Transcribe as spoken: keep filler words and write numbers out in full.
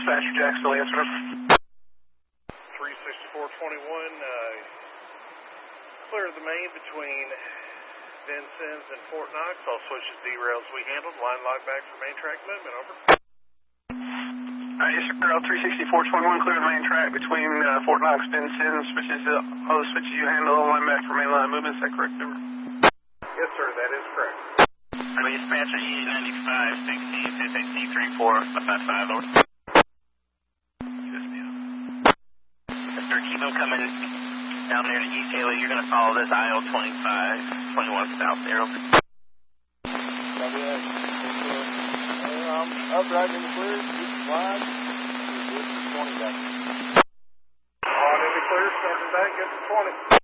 dispatcher, Jacksonville, yes, sir. three sixty-four twenty-one, uh, clear the main between Vincennes and Fort Knox. All switches derails we handled. Line log back for main track movement, over. Uh, yes, sir, L three sixty-four twenty-one, clear the main track between uh, Fort Knox, Vincennes, switches, uh, all the switches you handle, line back for main line movement, is that correct, over? Yes, sir, that is correct. Highway dispatcher E ninety-five sixteen, S A T three four five five, over. Mister Keep them coming down there to East Haley. You're going to follow this I L twenty-five twenty-one south there, over. Copy that. Um, upright in the clear, keep wide. This is twenty back. On in the clear, starting back, get to twenty.